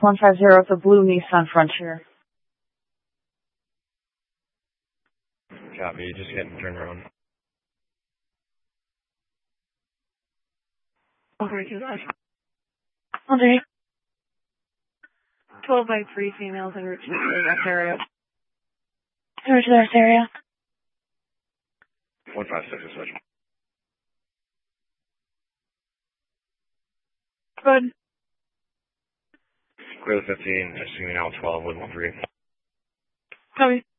150 at the blue Nissan Frontier. Copy, just getting turned around. Okay, 2 left. Okay. 12 by 3 females en route to the rest area. En route to the rest area. 156 is switch. Good. Clear the 15, assuming now 12 with 13. Copy.